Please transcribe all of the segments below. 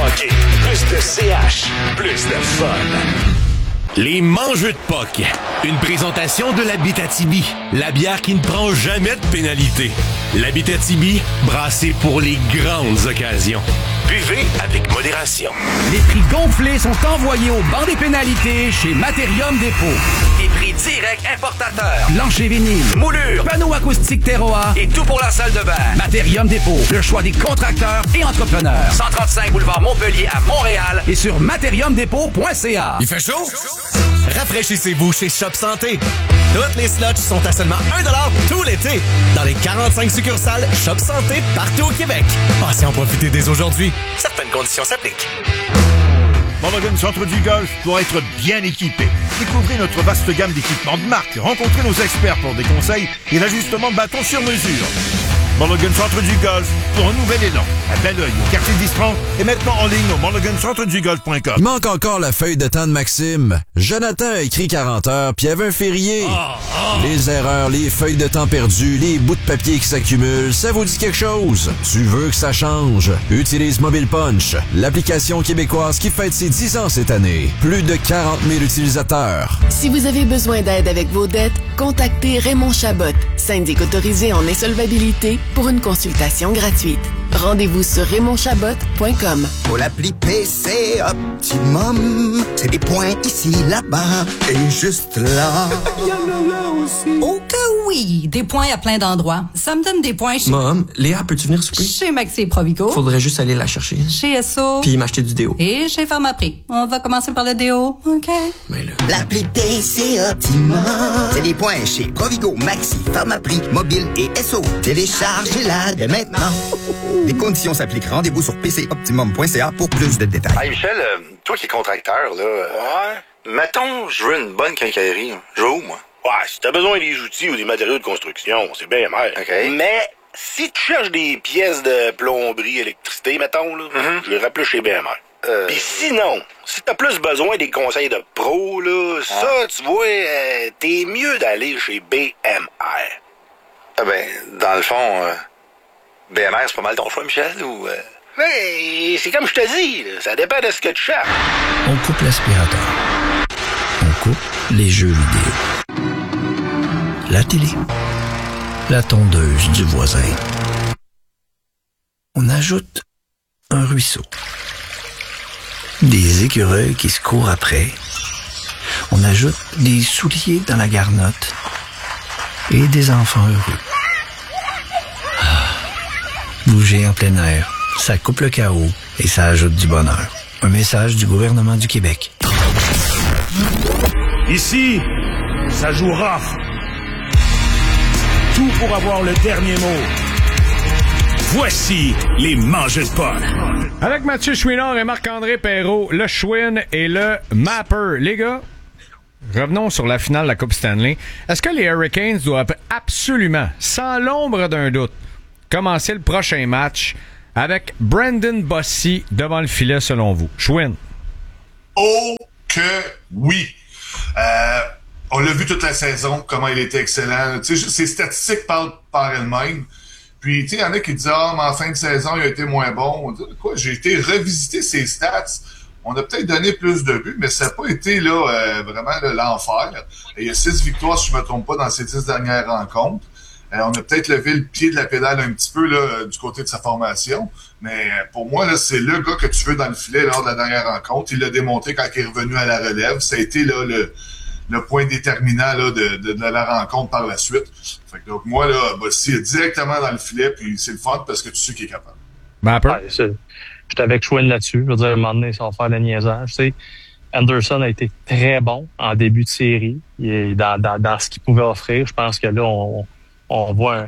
hockey, plus de CH, plus de fun. Les mangeux de POC. Une présentation de l'Abitibi, la bière qui ne prend jamais de pénalité. L'Abitibi, brassée pour les grandes occasions. Buvez avec modération. Les prix gonflés sont envoyés au banc des pénalités chez Materium Dépôt. Des prix directs importateurs. Plancher vinyle, Moulure, panneaux acoustiques terroir et tout pour la salle de bain. Materium Dépôt, le choix des contracteurs et entrepreneurs. 135 boulevard Montpellier à Montréal Et sur materiumdépôt.ca. Il fait chaud? Rafraîchissez-vous chez Shop Santé. Toutes les sluts sont à seulement 1$ tout l'été dans les 45 succursales Shop Santé partout au Québec. Passez en profiter dès aujourd'hui. Certaines conditions s'appliquent. Mulligan Centre du Golf pour être bien équipé. Découvrez notre vaste gamme d'équipements de marque. Rencontrez nos experts pour des conseils et l'ajustement de bâton sur mesure. Mulligan Centre du Golf pour un nouvel élan. À Belleuil, au quartier d'Istran et maintenant en ligne au mulligancentredugolf.com. Il manque encore la feuille de temps de Maxime. Jonathan a écrit 40 heures, puis il y avait un férié. Les erreurs, les feuilles de temps perdues, les bouts de papier qui s'accumulent, ça vous dit quelque chose? Tu veux que ça change? Utilise Mobile Punch, l'application québécoise qui fête ses 10 ans cette année. Plus de 40 000 utilisateurs. Si vous avez besoin d'aide avec vos dettes, contactez Raymond Chabot, syndic autorisé en insolvabilité, pour une consultation gratuite. Rendez-vous sur raymondchabot.com. Pour l'appli PC Optimum, c'est des points ici, là-bas et juste là. Oh que oui! Des points à plein d'endroits. Ça me donne des points chez... Mom, Léa, peux-tu venir souper? Chez Maxi et Provigo. Faudrait juste aller la chercher. Chez Esso. Puis m'acheter du déo. Et chez Pharmaprix. On va commencer par le déo, OK? Mais là... L'appli PC Optimum, c'est des points chez Provigo, Maxi, Pharmaprix, Mobile et Esso. Téléchargez-la dès maintenant. Les conditions s'appliquent. Rendez-vous sur pcoptimum.ca pour plus de détails. Hey Michel, toi qui es contracteur, là, ouais. Mettons, je veux une bonne quincaillerie. Je veux où, moi? Ouais, si t'as besoin des outils ou des matériaux de construction, c'est bien mal. OK. Mais si tu cherches des pièces de plomberie, électricité, mettons, là, je les rappelle chez BMR. Puis sinon, si t'as plus besoin des conseils de pro, là, ça, tu vois, t'es mieux d'aller chez BMR. Ah ben, dans le fond, BMR, c'est pas mal ton choix, Michel, ou... Mais c'est comme je te dis, là, ça dépend de ce que tu cherches. On coupe l'aspirateur. On coupe les jeux vidéo. La télé. La tondeuse du voisin. On ajoute un ruisseau. Des écureuils qui se courent après. On ajoute des souliers dans la garnotte. Et des enfants heureux. Bouger en plein air, ça coupe le chaos et ça ajoute du bonheur. Un message du gouvernement du Québec. Ici, ça joue rough. Tout pour avoir le dernier mot. Voici les mangeux de POC. Avec Mathieu Chouinard et Marc-André Perrault, le Chouin et le Mapper. Les gars, revenons sur la finale de la Coupe Stanley. Est-ce que les Hurricanes doivent absolument, sans l'ombre d'un doute, commencer le prochain match avec Brandon Bossy devant le filet, selon vous? Chouin. Oh que oui! On l'a vu toute la saison, comment il était excellent. Tu sais, ses statistiques parlent par elles-mêmes. Puis, tu sais, il y en a qui disent « Ah, mais en fin de saison, il a été moins bon. » On dit « Quoi? J'ai été revisiter ses stats. On a peut-être donné plus de buts, mais ça n'a pas été là vraiment là, l'enfer. Et il y a 6 victoires, si je me trompe pas, dans ces 10 dernières rencontres. On a peut-être levé le pied de la pédale un petit peu là du côté de sa formation. Mais pour moi, là, c'est le gars que tu veux dans le filet lors de la dernière rencontre. Il l'a démontré quand il est revenu à la relève. Ça a été là le point déterminant là, de la rencontre par la suite. Fait que, donc moi, là, Bossy est directement dans le filet, puis c'est le fun parce que tu sais qu'il est capable. Ouais, j'étais avec Chouin là-dessus. Je veux dire, à un moment donné, ça va faire le niaisage. Tu sais, Anderson a été très bon en début de série. Il est dans ce qu'il pouvait offrir. Je pense que là, on voit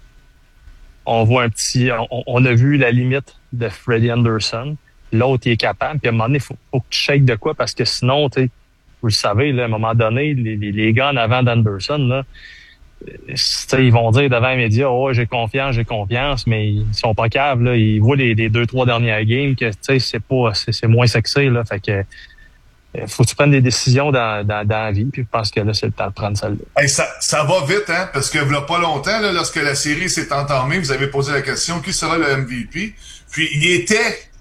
un petit... On a vu la limite de Freddie Anderson. L'autre, il est capable. Puis à un moment donné, faut que tu shakes de quoi parce que sinon, tu sais, vous le savez, là, à un moment donné, les gars en avant d'Anderson, là, ils vont dire devant les médias, oh, j'ai confiance, mais ils sont pas capables, là. Ils voient les 2-3 dernières games que, tu sais, c'est moins sexy, là. Fait que, faut que tu prennes des décisions dans la vie, puis je pense que là, c'est le temps de prendre celle-là. Hey, ça va vite, hein, parce que il pas longtemps, là, lorsque la série s'est entamée, vous avez posé la question, qui sera le MVP? Puis, il était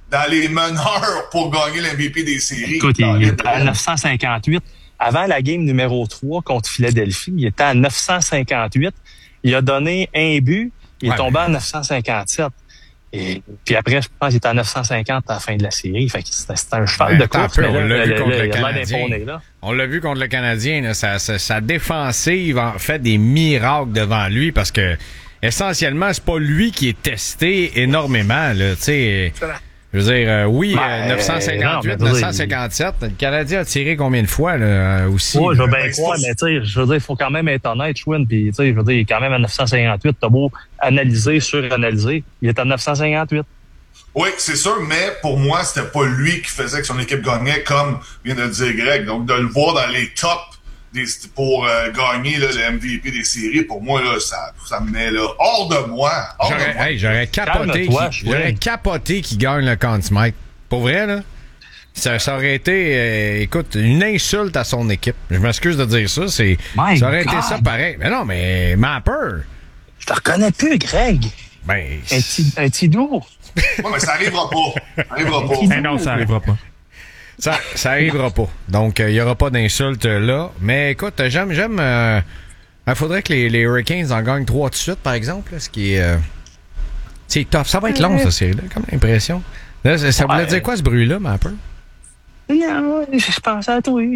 dans les meneurs pour gagner l'MVP des séries. Écoute, il était à 958. Avant la game numéro 3 contre Philadelphie, il était à 958. Il a donné un but, il est tombé à 957. Et puis après, je pense qu'il était à 950 à la fin de la série. Fait que c'était un cheval de course. On l'a vu contre le Canadien. Là. On l'a vu contre le Canadien. Là, sa défensive en fait des miracles devant lui parce que essentiellement, c'est pas lui qui est testé énormément. Là, tu sais. Je veux dire, 958, 957. Le Canadien a tiré combien de fois là, aussi? Oui, je veux bien croire, mais tu sais, je veux dire, il faut quand même être honnête, Schwinn. Puis, tu sais, je veux dire, il est quand même à 958. T'as beau analyser, suranalyser, il est à 958. Oui, c'est sûr, mais pour moi, c'était pas lui qui faisait que son équipe gagnait, comme vient de le dire Greg. Donc, de le voir dans les tops pour gagner là, le MVP des séries, pour moi, là, ça me met là, hors de moi. J'aurais capoté qu'il gagne le Conn Smythe. Pour vrai, là, ça aurait été, écoute, une insulte à son équipe. Je m'excuse de dire ça. Ça aurait été ça pareil. Mais non, mais Mapper. Je te reconnais plus, Greg. Ben, un petit doux. Ouais, mais ça arrivera pas. Ça arrivera pas. Non, ça arrivera pas. Ça arrivera pas. Donc, il n'y aura pas d'insultes là. Mais écoute, j'aime. Il faudrait que les Hurricanes en gagnent 3 de suite, par exemple. Là, ce qui est. C'est tough. Ça va être long, ça, série-là, comme l'impression. Là, ça voulait dire quoi, ce bruit-là, mais un peu? Je pensais à toi.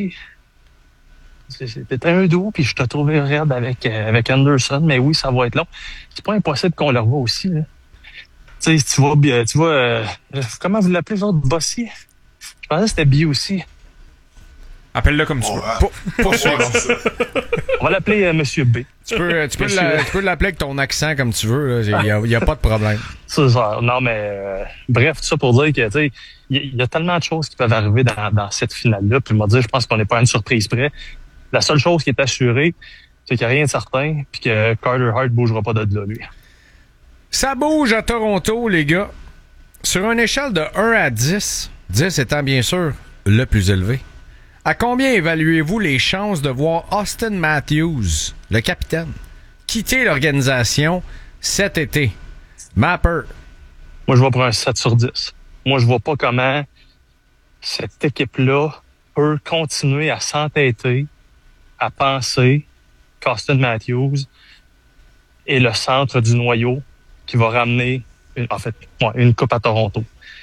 C'était un doux, puis je te trouvais raide avec Anderson. Mais oui, ça va être long. C'est pas impossible qu'on le revoie aussi. Là. Tu sais, tu vois comment vous l'appelez, votre Bossier? Je pensais que c'était B aussi. Appelle-le comme tu veux. Pas sûr. On va l'appeler Monsieur B. Tu peux l'appeler avec ton accent comme tu veux. Il n'y a pas de problème. C'est ça. Non, mais bref, tout ça pour dire que tu sais, il y a tellement de choses qui peuvent arriver dans cette finale-là. Puis, je pense qu'on n'est pas à une surprise près. La seule chose qui est assurée, c'est qu'il n'y a rien de certain, puis que Carter Hart ne bougera pas de là, lui. Ça bouge à Toronto, les gars. Sur une échelle de 1 à 10, 10 étant bien sûr le plus élevé, à combien évaluez-vous les chances de voir Auston Matthews, le capitaine, quitter l'organisation cet été? Mapper. Moi, je vais pour un 7 sur 10. Moi, je vois pas comment cette équipe-là peut continuer à s'entêter, à penser qu'Auston Matthews est le centre du noyau qui va ramener une coupe à Toronto.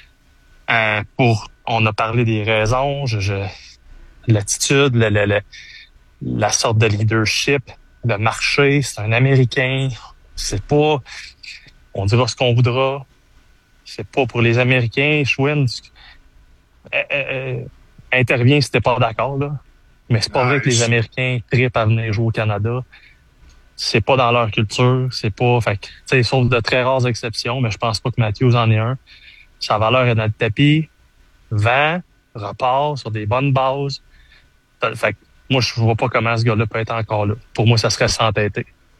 On a parlé des raisons, l'attitude, la sorte de leadership, le marché, c'est un Américain, c'est pas, on dira ce qu'on voudra, c'est pas pour les Américains. Schwinn intervient si t'es pas d'accord, là. Mais c'est pas vrai que les Américains trippent à venir jouer au Canada. C'est pas dans leur culture, c'est pas, fait que, tu sais, sauf de très rares exceptions, mais je pense pas que Matthews en est un. Sa valeur est dans le tapis, vend, repart sur des bonnes bases. Fait que, moi, je vois pas comment ce gars-là peut être encore là. Pour moi, ça serait s'entêter.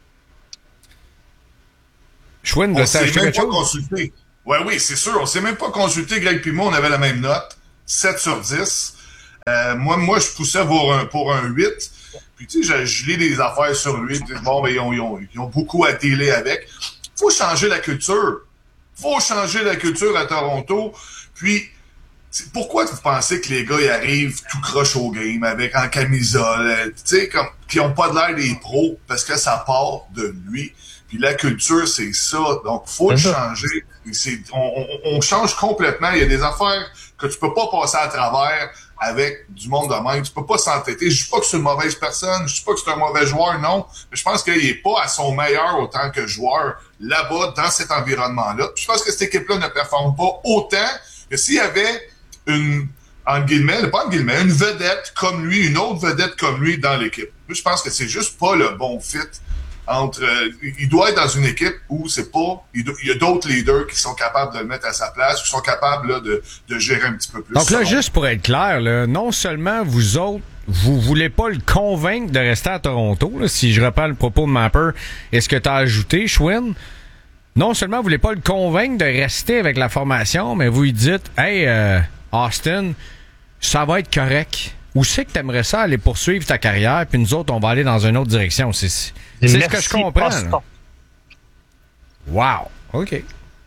Schwinn, on s'est même pas consulté. Oui, c'est sûr. On s'est même pas consulté. Greg puis moi, on avait la même note. 7 sur 10. Moi, je poussais pour un 8. Puis, tu sais, je lis des affaires sur lui. Bon, ben, ils ont beaucoup à dealer avec. Faut changer la culture. Faut changer la culture à Toronto. Puis, pourquoi vous pensez que les gars ils arrivent tout croche au game en camisole, tu sais, comme qui ont pas de l'air des pros parce que ça part de lui. Puis la culture, c'est ça. Donc, faut le changer. On change complètement. Il y a des affaires que tu peux pas passer à travers avec du monde de même. Tu peux pas s'entêter. Je dis pas que c'est une mauvaise personne. Je dis pas que c'est un mauvais joueur, non. Mais je pense qu'il est pas à son meilleur autant que joueur là-bas, dans cet environnement-là. Puis je pense que cette équipe-là ne performe pas autant que s'il y avait une vedette comme lui, une autre vedette comme lui dans l'équipe. Je pense que c'est juste pas le bon fit entre... il doit être dans une équipe où c'est pas... Il y a d'autres leaders qui sont capables de le mettre à sa place, qui sont capables là, de gérer un petit peu plus. Donc là, juste pour être clair, là, non seulement vous autres, vous voulez pas le convaincre de rester à Toronto, là, si je reprends le propos de Mapper et ce que tu as ajouté, Schwinn, non seulement vous voulez pas le convaincre de rester avec la formation, mais vous lui dites « Hey, Austin, ça va être correct. Où c'est que tu aimerais ça aller poursuivre ta carrière, puis nous autres, on va aller dans une autre direction. » C'est ce que je comprends. Wow. OK.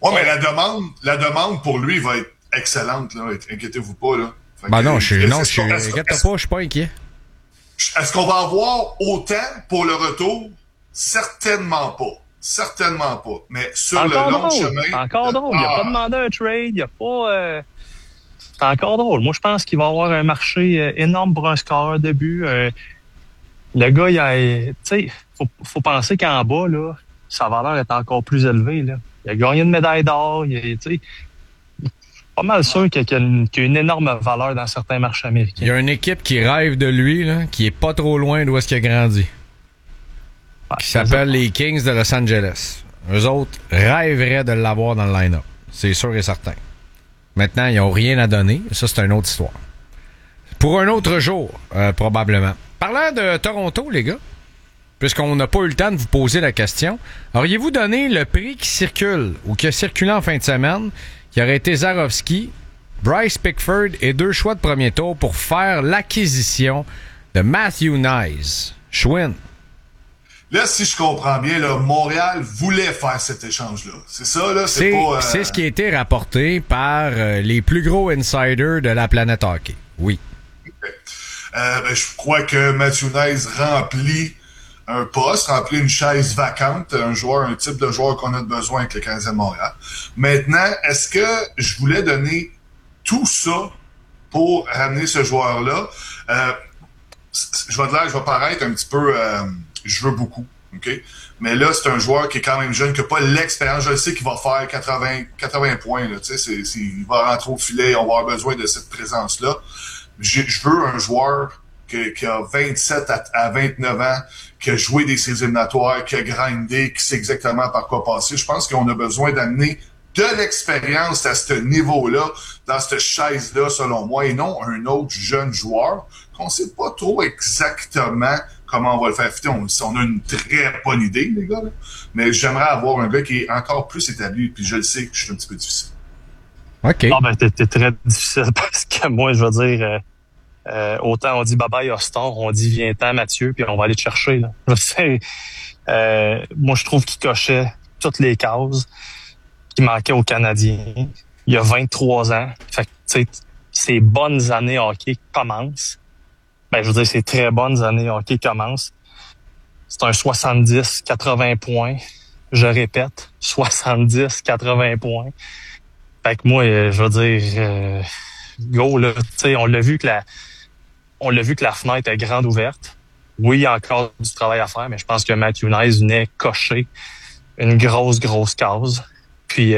Ouais, mais la demande pour lui va être excellente, là. Inquiétez-vous pas, là. Non, inquiète-toi pas, je suis pas inquiet. Est-ce qu'on va avoir autant pour le retour? Certainement pas. Certainement pas. Mais sur encore le long drôle. chemin... C'est encore drôle. Il n'a pas demandé un trade. Il n'y a pas... C'est encore drôle. Moi, je pense qu'il va y avoir un marché énorme pour un scoreur de but. Le gars, tu sais, faut penser qu'en bas, là, sa valeur est encore plus élevée, là. Il a gagné une médaille d'or. Tu sais, pas mal sûr qu'il y a une énorme valeur dans certains marchés américains. Il y a une équipe qui rêve de lui, là, qui est pas trop loin d'où est-ce qu'il a grandi. Qui s'appelle les Kings de Los Angeles. Eux autres rêveraient de l'avoir dans le line-up. C'est sûr et certain. Maintenant, ils n'ont rien à donner. Ça, c'est une autre histoire. Pour un autre jour, probablement. Parlant de Toronto, les gars, puisqu'on n'a pas eu le temps de vous poser la question, auriez-vous donné le prix qui circule ou qui a circulé en fin de semaine, qui aurait été Zarovski, Bryce Pickford et 2 choix de premier tour pour faire l'acquisition de Matthew Knies? Schwinn. Là, si je comprends bien, là, Montréal voulait faire cet échange-là. C'est ça, là? C'est ce qui a été rapporté par les plus gros insiders de la planète hockey. Oui. Je crois que Matthew Knies remplit un poste, remplit une chaise vacante, un type de joueur qu'on a besoin avec le Canadien de Montréal. Maintenant, est-ce que je voulais donner tout ça pour ramener ce joueur-là? Je vais paraître un petit peu... je veux beaucoup, OK? Mais là, c'est un joueur qui est quand même jeune, qui n'a pas l'expérience. Je sais qu'il va faire 80 points, là, tu sais, il va rentrer au filet, on va avoir besoin de cette présence-là. Je veux un joueur qui a 27 à 29 ans, qui a joué des séries éliminatoires, qui a grindé, qui sait exactement par quoi passer. Je pense qu'on a besoin d'amener de l'expérience à ce niveau-là, dans cette chaise-là, selon moi, et non un autre jeune joueur qu'on sait pas trop exactement comment on va le faire fitter. On a une très bonne idée, les gars, là. Mais j'aimerais avoir un gars qui est encore plus établi, puis je le sais que je suis un petit peu difficile. OK. Ah, ben, t'es très difficile parce que moi, je veux dire, autant on dit bye-bye Austin, on dit viens-t'en Mathieu, puis on va aller te chercher, là. Je sais, moi, je trouve qu'il cochait toutes les cases qui manquaient aux Canadiens. Il a 23 ans. Fait que, tu sais, ses bonnes années hockey commencent. Ben, je veux dire, ces très bonnes années hockey commencent. C'est un 70-80 points. Je répète, 70-80 points. Fait que moi, je veux dire, go, là, tu sais, on l'a vu que la fenêtre est grande ouverte. Oui, il y a encore du travail à faire, mais je pense que Matthew Knies venait cocher une grosse case. Puis,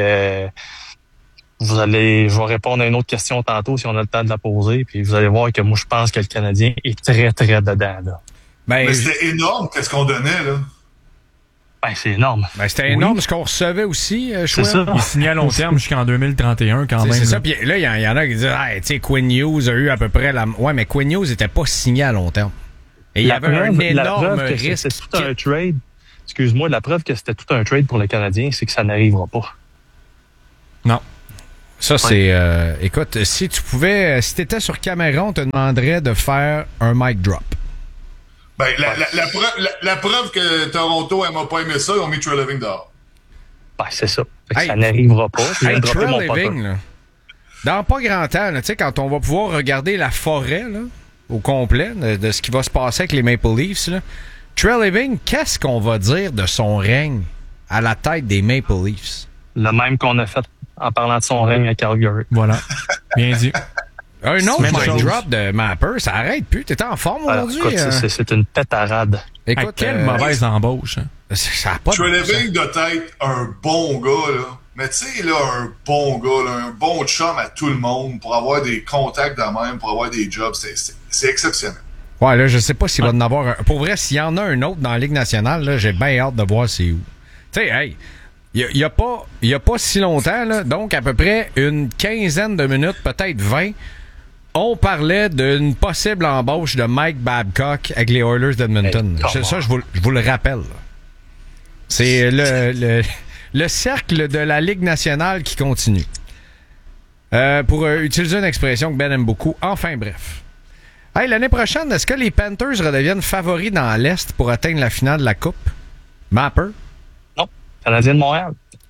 je vais répondre à une autre question tantôt si on a le temps de la poser. Puis vous allez voir que moi, je pense que le Canadien est très, très dedans, là. Mais c'était énorme, qu'est-ce qu'on donnait, là? Ben, c'est énorme. Ben, c'était énorme ce qu'on recevait aussi, c'est ça. Il signait à long terme jusqu'en 2031 quand même. C'est ça. Puis là, il y en a qui disent, tu sais, Quinn Hughes a eu à peu près la... Ouais, mais Quinn Hughes n'était pas signé à long terme. Et il y avait un énorme risque. C'était tout un trade. Excuse-moi, la preuve que c'était tout un trade pour le Canadien, c'est que ça n'arrivera pas. Non. Ça, c'est... écoute, si tu pouvais... Si t'étais sur caméra, on te demanderait de faire un mic drop. Ben, la preuve que Toronto n'a pas aimé ça, ils ont mis Trey Living dehors. Ben, c'est ça. Ça n'arrivera pas. Trey Living, là, dans pas grand temps, tu sais, quand on va pouvoir regarder la forêt, là, au complet, de ce qui va se passer avec les Maple Leafs, là, Trey Living, qu'est-ce qu'on va dire de son règne à la tête des Maple Leafs? Le même qu'on a fait en parlant de son règne à Calgary. Voilà. Bien dit. Un autre mic drop de Mapper, ça arrête plus. T'es en forme aujourd'hui? Écoute, c'est une pétarade. Écoute, quelle mauvaise embauche. Hein? Ça a pas Trey Living doit être un bon gars, là. Mais tu sais, là, un bon gars, là, un bon chum à tout le monde pour avoir des contacts de même, pour avoir des jobs, c'est exceptionnel. Ouais, là, je sais pas s'il va en avoir un. Pour vrai, s'il y en a un autre dans la Ligue nationale, là, j'ai bien hâte de voir c'est où. Tu sais, hey, il y a pas si longtemps, là, donc à peu près une quinzaine de minutes, peut-être 20, on parlait d'une possible embauche de Mike Babcock avec les Oilers d'Edmonton. Ça, je vous le rappelle. C'est le cercle de la Ligue nationale qui continue. Pour utiliser une expression que Ben aime beaucoup. Enfin, bref. Hey, l'année prochaine, est-ce que les Panthers redeviennent favoris dans l'Est pour atteindre la finale de la Coupe? Mapper? Non. Canadien de Montréal.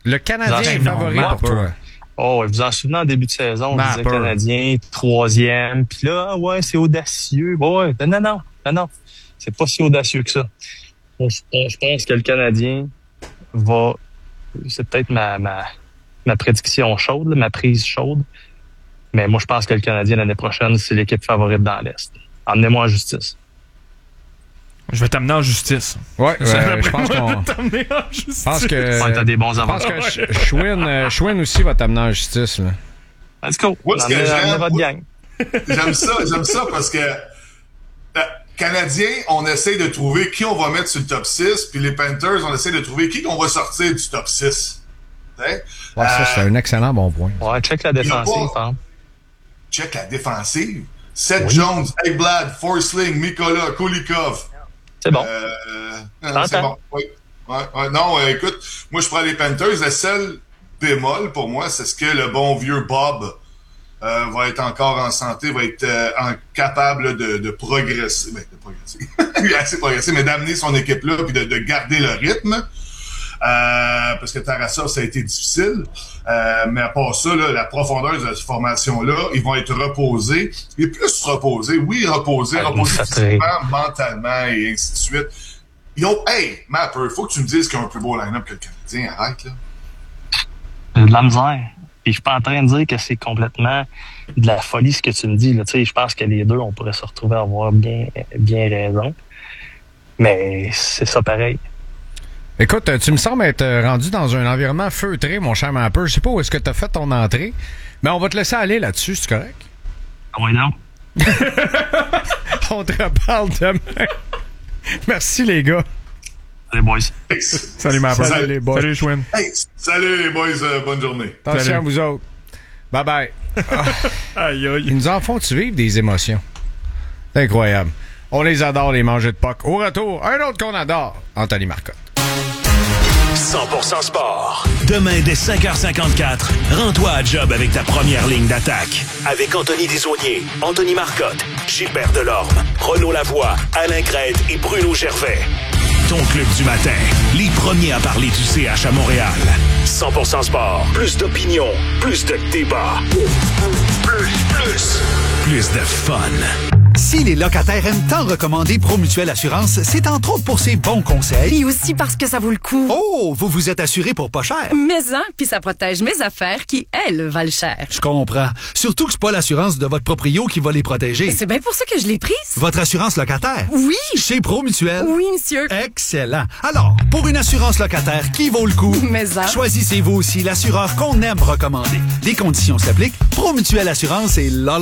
Le Canadien est favori pour toi. Oh, vous en souvenez, en début de saison, on disait Mapper. Canadien, 3e. Puis là, ouais, c'est audacieux. Ouais, non. C'est pas si audacieux que ça. Je pense que le Canadien va... C'est peut-être ma prédiction chaude, ma prise chaude. Mais moi, je pense que le Canadien, l'année prochaine, c'est l'équipe favorite dans l'Est. Emmenez-moi en justice. Je vais t'amener en justice. Ouais, je pense qu'on... t'amener en justice. Je pense que... Ouais, t'as des bons Je pense avantages. que Schwinn aussi va t'amener en justice, là. Let's go. Moi, ce que Emmenez votre gang. j'aime ça parce que Canadiens, on essaie de trouver qui on va mettre sur le top 6, puis les Panthers, on essaie de trouver qui qu'on va sortir du top 6. Ouais, ça, c'est un excellent bon point. Ouais, check la défensive, hein. Check la défensive. Seth Jones, Ekblad, Forsling, Mikola, Kulikov. C'est bon. C'est bon. Oui. Ouais. Non, écoute, moi, je prends les Panthers. Le seul bémol pour moi, c'est ce que le bon vieux Bob va être encore en santé, va être capable de progresser. Ben, de progresser. Il a assez progressé, mais d'amener son équipe-là puis de garder le rythme. Parce que Tarasov, ça a été difficile. Mais à part ça, là, la profondeur de cette formation-là, ils vont être reposés. Et plus reposés, reposés physiquement, mentalement et ainsi de suite. Ils ont... Hey, Mapper, faut que tu me dises qu'il y a un plus beau line-up que le Canadien. Arrête, là. De la misère. Puis je suis pas en train de dire que c'est complètement de la folie ce que tu me dis. Là. Tu sais, je pense que les deux, on pourrait se retrouver à avoir bien raison. Mais c'est ça pareil. Écoute, tu me sembles être rendu dans un environnement feutré, mon cher Mapper. Je sais pas où est-ce que tu as fait ton entrée, mais on va te laisser aller là-dessus, c'est correct? Ah oui, non. On te reparle demain. Merci, les gars. Salut, boys. Salut, Mapper. Salut, les boys. Salut, Schwinn. Hey, salut, les boys. Bonne journée. Attention à vous autres. Bye-bye. Aïe, aïe. Ils nous en font-tu vivre des émotions? C'est incroyable. On les adore, les mangeux de POC. Au retour, un autre qu'on adore, Anthony Marcotte. 100% sport. Demain, dès 5h54, rends-toi à job avec ta première ligne d'attaque. Avec Anthony Desaulniers, Anthony Marcotte, Gilbert Delorme, Renaud Lavoie, Alain Crête et Bruno Gervais. Ton club du matin, les premiers à parler du CH à Montréal. 100% sport. Plus d'opinion, plus de débat. Plus de fun. Si les locataires aiment tant recommander Promutuelle Assurance, c'est entre autres pour ses bons conseils. Et aussi parce que ça vaut le coup. Oh, vous vous êtes assuré pour pas cher. Mais puis ça protège mes affaires qui, elles, valent cher. Je comprends. Surtout que c'est pas l'assurance de votre proprio qui va les protéger. C'est bien pour ça que je l'ai prise. Votre assurance locataire? Oui. Chez Promutuelle? Oui, monsieur. Excellent. Alors, pour une assurance locataire qui vaut le coup, choisissez-vous aussi l'assureur qu'on aime recommander. Les conditions s'appliquent. Promutuelle Assurance et la.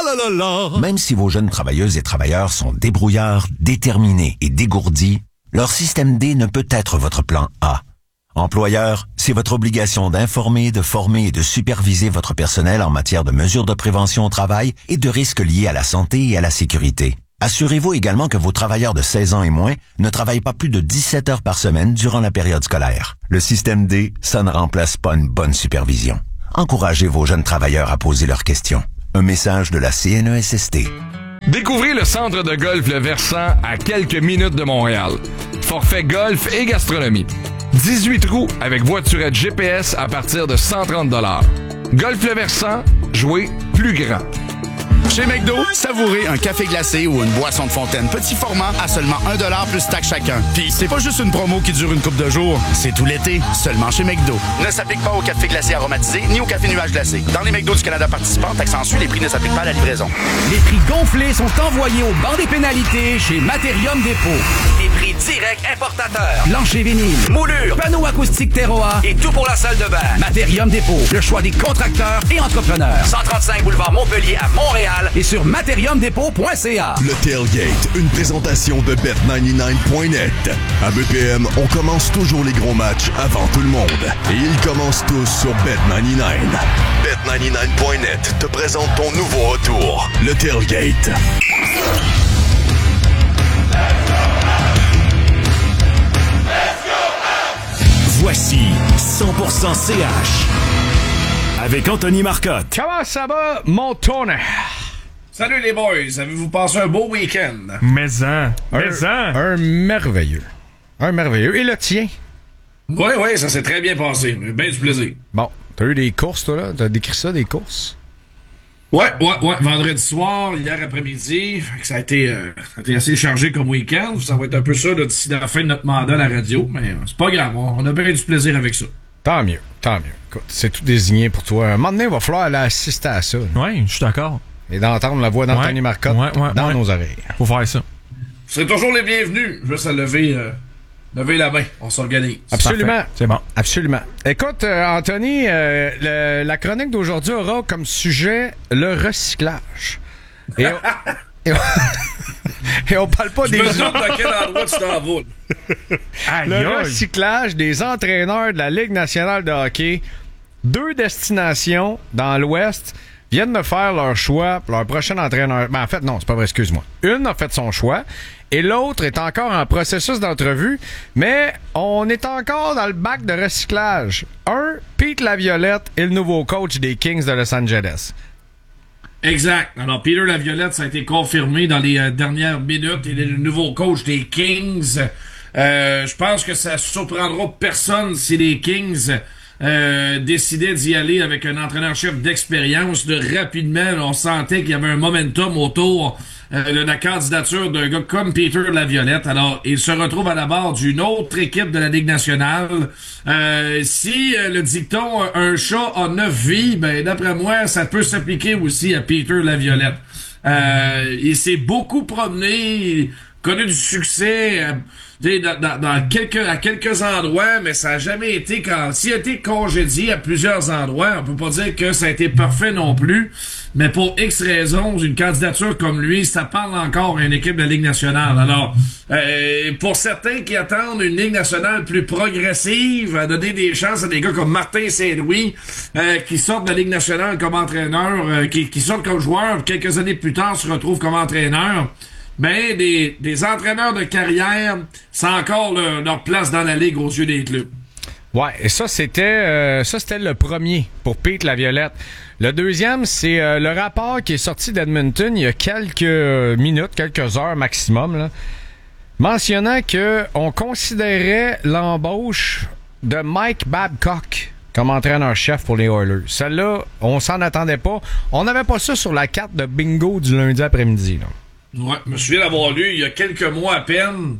Même si vos jeunes travailleuses et travailleurs sont débrouillards, déterminés et dégourdis, leur système D ne peut être votre plan A. Employeur, c'est votre obligation d'informer, de former et de superviser votre personnel en matière de mesures de prévention au travail et de risques liés à la santé et à la sécurité. Assurez-vous également que vos travailleurs de 16 ans et moins ne travaillent pas plus de 17 heures par semaine durant la période scolaire. Le système D, ça ne remplace pas une bonne supervision. Encouragez vos jeunes travailleurs à poser leurs questions. Un message de la CNESST. Découvrez le centre de golf Le Versant à quelques minutes de Montréal. Forfait golf et gastronomie. 18 trous avec voiturette GPS à partir de 130 $. Golf Le Versant, jouez plus grand. Chez McDo, savourez un café glacé ou une boisson de fontaine petit format à seulement 1$ plus taxe chacun. Puis c'est pas juste une promo qui dure une couple de jours, c'est tout l'été, seulement chez McDo. Ne s'applique pas au café glacé aromatisé ni au café nuage glacé. Dans les McDo du Canada participants, taxe en les prix ne s'appliquent pas à la livraison. Les prix gonflés sont envoyés au banc des pénalités chez Materium Dépôt. Les prix directs importateurs. Plancher vinyle, moulure, panneaux acoustiques Terroir et tout pour la salle de bain. Materium Dépôt, le choix des contracteurs et entrepreneurs. 135 boulevard Montpellier à Montréal. Et sur materiumdepot.ca. Le Tailgate, une présentation de Bet99.net. À BPM, on commence toujours les gros matchs avant tout le monde. Et ils commencent tous sur Bet99. Bet99.net te présente ton nouveau retour, le Tailgate. Voici 100% CH avec Anthony Marcotte. Comment ça va, mon tonnerre? Salut les boys, avez-vous passé un beau week-end? Mais-en. Un merveilleux. Un merveilleux. Et le tien? Oui, ça s'est très bien passé. Bien du plaisir. Bon, t'as eu des courses, toi, là? T'as décrit ça, des courses? Ouais. Vendredi soir, hier après-midi. Ça a été assez chargé comme week-end. Ça va être un peu ça là, d'ici la fin de notre mandat à la radio. Mais c'est pas grave. On a bien du plaisir avec ça. Tant mieux. Écoute, c'est tout désigné pour toi. Un moment donné, il va falloir aller assister à ça. Oui, je suis d'accord. Et d'entendre la voix d'Anthony Marcotte dans nos oreilles. Faut faire ça. Vous serez toujours les bienvenus. Juste à lever la main. On s'organise. Absolument. Parfait. C'est bon. Absolument. Écoute, Anthony, la chronique d'aujourd'hui aura comme sujet le recyclage. Et on parle pas Je des me demande dans quel endroit tu t'en vas. Le recyclage des entraîneurs de la Ligue nationale de hockey. 2 destinations dans l'Ouest viennent de faire leur choix pour leur prochain entraîneur. Ben, en fait, non, c'est pas vrai, excuse-moi. Une a fait son choix et l'autre est encore en processus d'entrevue, mais on est encore dans le bac de recyclage. Pete Laviolette est le nouveau coach des Kings de Los Angeles. Exact. Alors, Peter Laviolette, ça a été confirmé dans les dernières minutes. Il est le nouveau coach des Kings. Je pense que ça surprendra personne si les Kings décidaient d'y aller avec un entraîneur-chef d'expérience. Rapidement, on sentait qu'il y avait un momentum autour de la candidature d'un gars comme Peter Laviolette. Alors, il se retrouve à la barre d'une autre équipe de la Ligue nationale. Si le dicton « un chat a 9 vies », ben d'après moi, ça peut s'appliquer aussi à Peter Laviolette. Il s'est beaucoup promené, connu du succès à quelques endroits, mais ça n'a jamais été s'il a été congédié à plusieurs endroits, on peut pas dire que ça a été parfait non plus, mais pour X raisons, une candidature comme lui, ça parle encore à une équipe de la Ligue nationale. Alors, pour certains qui attendent une Ligue nationale plus progressive, à donner des chances à des gars comme Martin Saint-Louis, qui sortent de la Ligue nationale comme entraîneur, qui sortent comme joueur, quelques années plus tard se retrouvent comme entraîneur. Ben, des entraîneurs de carrière, c'est encore leur place dans la Ligue aux yeux des clubs. Ouais, et ça, c'était le premier pour Pete Laviolette. Le deuxième, c'est le rapport qui est sorti d'Edmonton il y a quelques minutes, quelques heures maximum, là, mentionnant que on considérait l'embauche de Mike Babcock comme entraîneur-chef pour les Oilers. Celle-là, on s'en attendait pas. On n'avait pas ça sur la carte de bingo du lundi après-midi, là. Ouais, je me souviens d'avoir lu il y a quelques mois à peine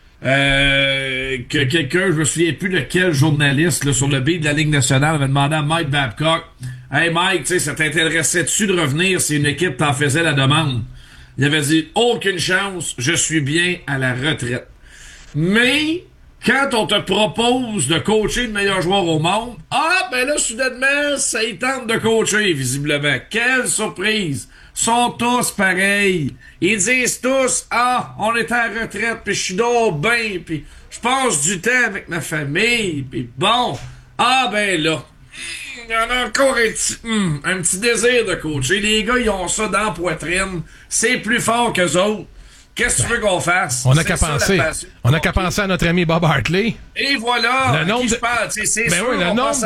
que quelqu'un, je me souviens plus de quel journaliste là, sur le beat de la Ligue nationale avait demandé à Mike Babcock « Hey Mike, tu sais, ça t'intéresserait-tu de revenir si une équipe t'en faisait la demande? » Il avait dit « Aucune chance, je suis bien à la retraite. » Mais quand on te propose de coacher le meilleur joueur au monde, ben là, soudainement, ça y tente de coacher, visiblement. Quelle surprise! Sont tous pareils. Ils disent tous, on est à la retraite, puis je suis donc bien, puis je passe du temps avec ma famille, puis bon, ben là, il y en a encore un petit désir de coacher. Les gars, ils ont ça dans la poitrine. C'est plus fort qu'eux autres. Qu'est-ce que tu veux qu'on fasse? On n'a qu'à penser. On n'a qu'à penser à notre ami Bob Hartley. Et voilà! Le nombre je parle, c'est sûr, oui,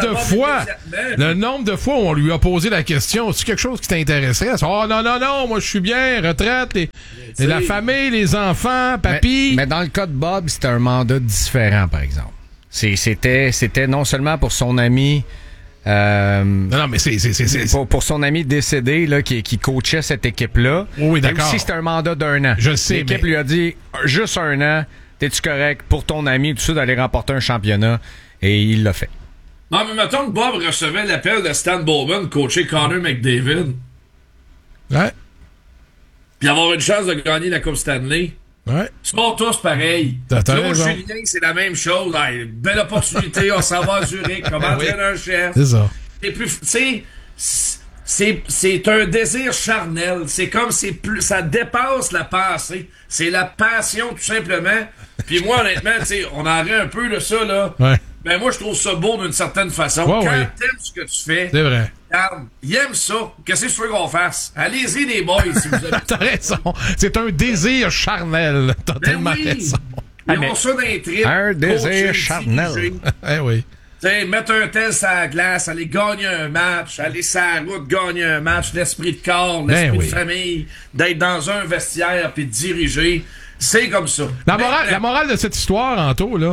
le nombre de fois où on lui a posé la question, c'est quelque chose qui t'intéresserait? Non, moi je suis bien, retraite, la famille, les enfants, papy. Mais dans le cas de Bob, c'était un mandat différent, par exemple. C'était non seulement pour son ami. Non, mais c'est pour son ami décédé là, qui coachait cette équipe-là. Oui, d'accord. Même si c'était un mandat d'1 an. Je le sais. L'équipe lui a dit juste 1 an, t'es-tu correct pour ton ami, tout ça, d'aller remporter un championnat, et il l'a fait. Non, mais mettons que Bob recevait l'appel de Stan Bowman, coacher Connor McDavid. Ouais. Puis avoir une chance de gagner la Coupe Stanley. Ouais. Ils sont tous pareils. Claude Julien, c'est la même chose. Belle opportunité, on s'en va à Zurich comme entraîneur-chef. C'est ça. Et puis, tu sais, c'est un désir charnel. C'est comme ça dépasse la pensée. C'est la passion, tout simplement. Puis moi, honnêtement, tu sais, on en rit un peu de ça, là. Ouais. Ben moi, je trouve ça beau d'une certaine façon. Ouais, Quand t'aimes ce que tu fais, c'est vrai. Il aime ça. Qu'est-ce que tu veux qu'on fasse? Allez-y, les boys, si vous avez... T'as raison. C'est un désir charnel. T'as tellement raison. Ils ont ça d'un trip. Un désir charnel. Oui. T'sais, mettre un tel sur la glace, aller gagner un match, aller sur la route gagner un match, l'esprit de corps, l'esprit de famille, d'être dans un vestiaire puis de diriger. C'est comme ça. La morale de cette histoire, Anto, là,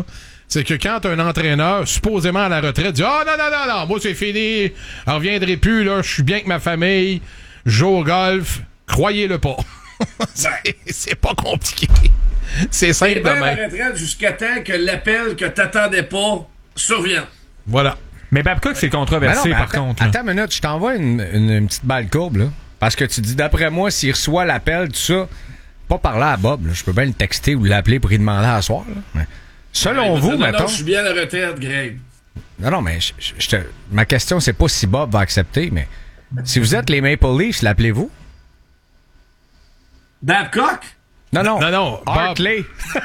c'est que quand un entraîneur, supposément à la retraite, dit « Ah, non, moi c'est fini, je reviendrai plus, là, je suis bien avec ma famille, je joue au golf », croyez-le pas. c'est pas compliqué. C'est simple de à la même. retraite jusqu'à temps que l'appel que t'attendais pas survienne. Voilà. Mais Babcock, c'est controversé, par contre. Attends une minute, je t'envoie une petite balle courbe, là. Parce que tu dis, d'après moi, s'il reçoit l'appel, tout ça, pas parler à Bob, là. Je peux bien le texter ou l'appeler pour lui demander à soir, là. Mais selon vous, mettons... Non, je suis bien à la retraite, Greg. Non, mais ma question, c'est pas si Bob va accepter, mais si vous êtes les Maple Leafs, l'appelez-vous? Babcock? Non. Hartley.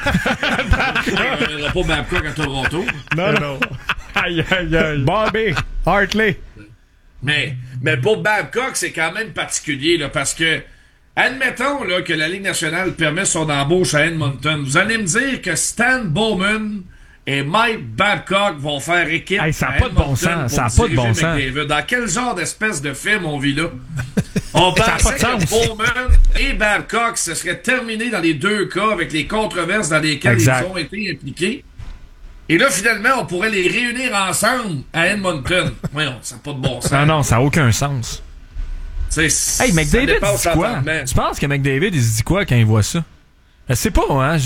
On n'aura pas Babcock à Toronto. Non. Aïe. Bobby. Hartley. Mais pour Babcock, c'est quand même particulier, là, parce que, admettons là, que la Ligue nationale permet son embauche à Edmonton. Vous allez me dire que Stan Bowman et Mike Babcock vont faire équipe. Hey, ça n'a pas de bon sens. Ça n'a pas de bon sens. McDavid. Dans quel genre d'espèce de film on vit là? On pensait que Bowman et Babcock se seraient terminés dans les deux cas avec les controverses dans lesquelles ils ont été impliqués. Et là, finalement, on pourrait les réunir ensemble à Edmonton. Voyons, ça n'a pas de bon sens. Non, ça n'a aucun sens. Hey, McDavid, il dit quoi? Tu penses que McDavid, il se dit quoi quand il voit ça? Je sais pas, hein.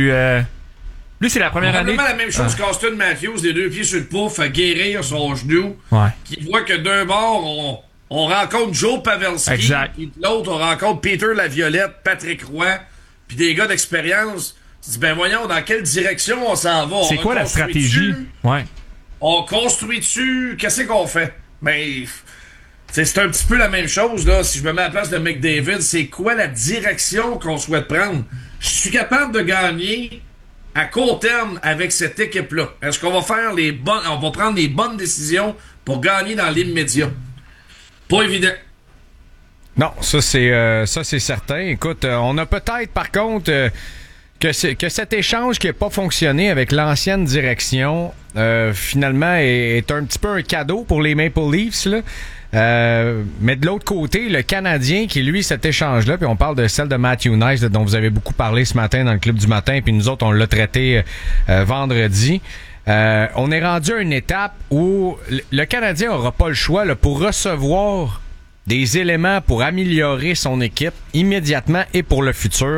Lui, c'est la première année. C'est la même chose qu'Austin Matthews, les deux pieds sur le pouf, à guérir son genou. Ouais. Qui voit que d'un bord, on rencontre Joe Pavelski. Exact. Puis de l'autre, on rencontre Peter Laviolette, Patrick Roy, puis des gars d'expérience. Tu dis, ben voyons, dans quelle direction on s'en va? C'est quoi la stratégie? Ouais. On construit-tu? Qu'est-ce qu'on fait? Mais c'est un petit peu la même chose, là. Si je me mets à la place de McDavid, c'est quoi la direction qu'on souhaite prendre? Je suis capable de gagner à court terme avec cette équipe-là. Est-ce qu'on va faire on va prendre les bonnes décisions pour gagner dans l'immédiat? Pas évident. Non, ça c'est certain. Écoute, on a peut-être par contre que cet échange qui n'a pas fonctionné avec l'ancienne direction finalement est un petit peu un cadeau pour les Maple Leafs, là. Mais de l'autre côté, le Canadien qui, lui, cet échange-là, puis on parle de celle de Matthew Nice, dont vous avez beaucoup parlé ce matin dans le Club du matin, puis nous autres, on l'a traité vendredi. On est rendu à une étape où le Canadien n'aura pas le choix là, pour recevoir des éléments pour améliorer son équipe immédiatement et pour le futur.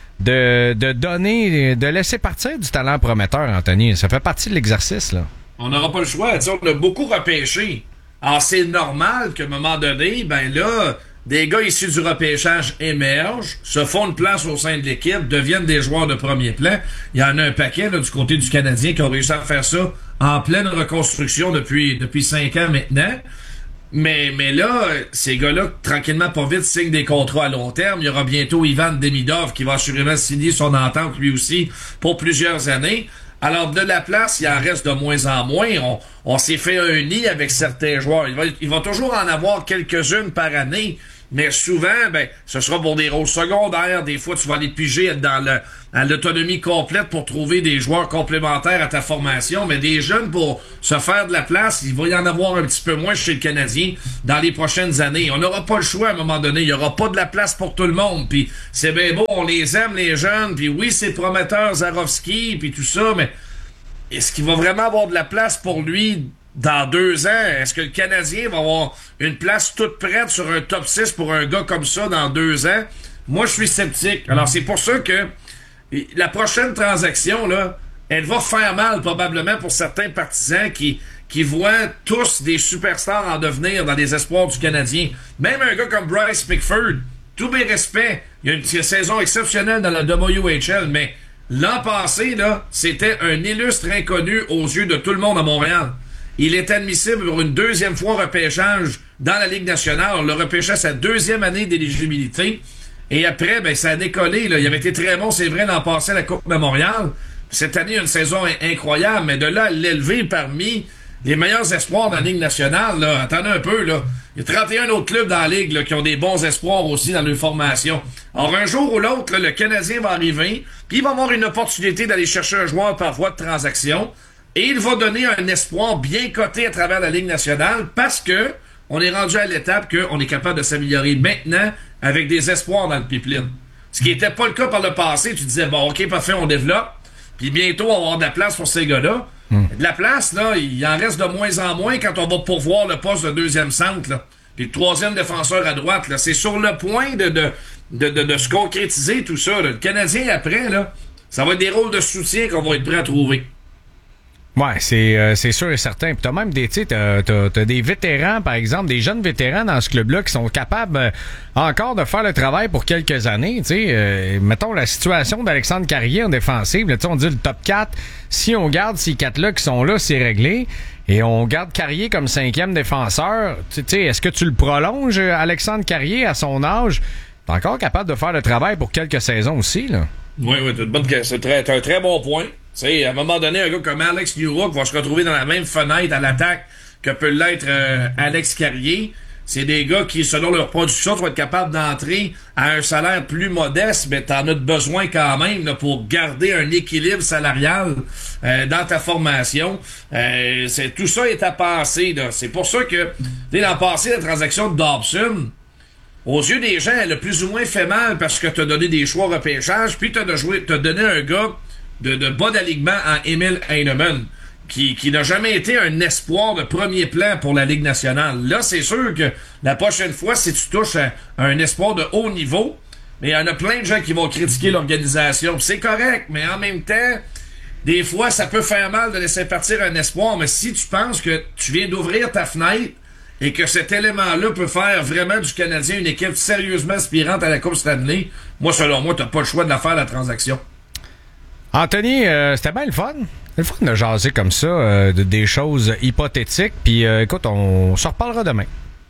De laisser partir du talent prometteur, Anthony. Ça fait partie de l'exercice, là. On n'aura pas le choix. T'sais, on a beaucoup repêché. Alors, c'est normal qu'à un moment donné, ben là, des gars issus du repêchage émergent, se font une place au sein de l'équipe, deviennent des joueurs de premier plan. Il y en a un paquet, là, du côté du Canadien qui ont réussi à faire ça en pleine reconstruction depuis 5 ans maintenant. Mais là, ces gars-là, tranquillement, pas vite, signent des contrats à long terme. Il y aura bientôt Ivan Demidov qui va assurément signer son entente lui aussi pour plusieurs années. Alors, de la place, il en reste de moins en moins. On s'est fait un nid avec certains joueurs. Il va toujours en avoir quelques-unes par année. Mais souvent, ben, ce sera pour des rôles secondaires. Des fois, tu vas aller piger dans l'autonomie complète pour trouver des joueurs complémentaires à ta formation. Mais des jeunes, pour se faire de la place, il va y en avoir un petit peu moins chez le Canadien dans les prochaines années. On n'aura pas le choix à un moment donné. Il n'y aura pas de la place pour tout le monde. Puis c'est bien beau, on les aime, les jeunes. Puis oui, c'est prometteur, Zarovski, puis tout ça. Mais est-ce qu'il va vraiment avoir de la place pour lui dans 2 ans? Est-ce que le Canadien va avoir une place toute prête sur un top 6 pour un gars comme ça dans 2 ans? Moi, je suis sceptique. Alors, c'est pour ça que la prochaine transaction, là, elle va faire mal probablement pour certains partisans qui voient tous des superstars en devenir dans les espoirs du Canadien. Même un gars comme Bryce Pickford, tous mes respects, il y a une saison exceptionnelle dans la WHL, mais l'an passé, là, c'était un illustre inconnu aux yeux de tout le monde à Montréal. Il est admissible pour une 2e fois repêchage dans la Ligue nationale. On l'a repêché à sa 2e année d'éligibilité. Et après, ben, ça a décollé, là. Il avait été très bon, c'est vrai, l'an passé à la Coupe Memorial. Cette année, une saison incroyable, mais de là à l'élever parmi les meilleurs espoirs dans la Ligue nationale, là, attendez un peu, là. Il y a 31 autres clubs dans la Ligue, là, qui ont des bons espoirs aussi dans leur formation. Alors, un jour ou l'autre, là, le Canadien va arriver, puis il va avoir une opportunité d'aller chercher un joueur par voie de transaction. Et il va donner un espoir bien coté à travers la Ligue nationale parce que on est rendu à l'étape qu'on est capable de s'améliorer maintenant avec des espoirs dans le pipeline. Ce qui n'était pas le cas par le passé. Tu disais, bon, OK, parfait, on développe. puis bientôt on va avoir de la place pour ces gars-là. De la place, là, il en reste de moins en moins quand on va pourvoir le poste de deuxième centre, là. Puis le troisième défenseur à droite, là. C'est sur le point de se concrétiser tout ça, là. Le Canadien, après, là, ça va être des rôles de soutien qu'on va être prêt à trouver. Ouais, c'est sûr et certain. Puis t'as même t'as des vétérans, par exemple, des jeunes vétérans dans ce club-là qui sont capables encore de faire le travail pour quelques années. Mettons la situation d'Alexandre Carrier en défensive. Là, on dit le top 4. Si on garde ces 4-là qui sont là, c'est réglé. Et on garde Carrier comme 5e défenseur. Est-ce que tu le prolonges, Alexandre Carrier, à son âge? T'es encore capable de faire le travail pour quelques saisons aussi, là. Oui, c'est un très bon point. T'sais, à un moment donné, un gars comme Alex Newhook va se retrouver dans la même fenêtre à l'attaque que peut l'être Alex Carrier. C'est des gars qui, selon leur production, vont être capables d'entrer à un salaire plus modeste, mais t'en as besoin quand même là, pour garder un équilibre salarial dans ta formation. Tout ça est à penser. Là. C'est pour ça que, l'an passé, la transaction de Dobson, aux yeux des gens, elle a plus ou moins fait mal parce que t'as donné des choix au repêchage, puis t'as donné un gars de bas d'alignement en Emil Heinemann, qui n'a jamais été un espoir de premier plan pour la Ligue nationale. Là, c'est sûr que la prochaine fois, si tu touches à un espoir de haut niveau, mais il y en a plein de gens qui vont critiquer l'organisation. C'est correct, mais en même temps, des fois, ça peut faire mal de laisser partir un espoir, mais si tu penses que tu viens d'ouvrir ta fenêtre et que cet élément-là peut faire vraiment du Canadien une équipe sérieusement aspirante à la Coupe Stanley, moi, selon moi, t'as pas le choix de la faire, la transaction. Anthony, c'était bien le fun. C'est le fun de jaser comme ça, des choses hypothétiques. Puis écoute, on s'en reparlera demain.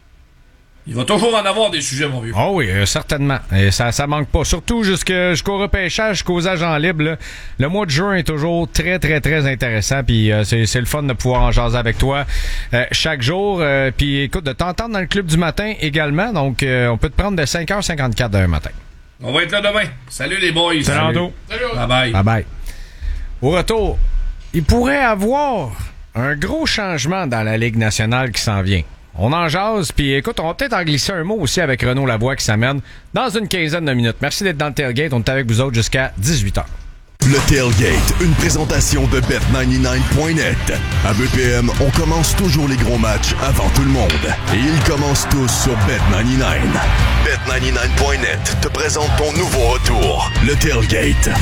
Il va toujours en avoir des sujets, mon vieux. Oh oui, certainement. Et ça manque pas. Surtout jusqu'au repêchage, jusqu'aux agents libres. Là. Le mois de juin est toujours très, très, très intéressant. Puis c'est le fun de pouvoir en jaser avec toi chaque jour. Puis écoute, de t'entendre dans le club du matin également. Donc, on peut te prendre de 5h54 d'un matin. On va être là demain. Salut les boys. Salut. Bye bye. Bye bye. Au retour, il pourrait avoir un gros changement dans la Ligue nationale qui s'en vient. On en jase, puis écoute, on va peut-être en glisser un mot aussi avec Renaud Lavoie qui s'amène dans une quinzaine de minutes. Merci d'être dans le tailgate. On est avec vous autres jusqu'à 18h. Le Tailgate, une présentation de Bet99.net. À BPM, on commence toujours les gros matchs avant tout le monde. Et ils commencent tous sur Bet99. Bet99.net te présente ton nouveau retour, le Tailgate.